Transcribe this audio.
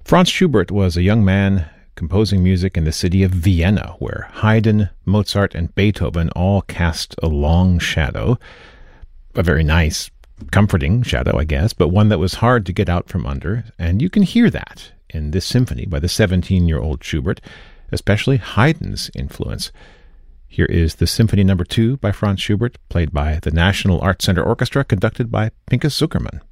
Franz Schubert was a young man composing music in the city of Vienna, where Haydn, Mozart, and Beethoven all cast a long shadow. A very nice, comforting shadow, I guess, but one that was hard to get out from under, and you can hear that in this symphony by the 17-year-old Schubert, especially Haydn's influence. Here is the Symphony No. 2 by Franz Schubert, played by the National Arts Center Orchestra, conducted by Pinchas Zukerman.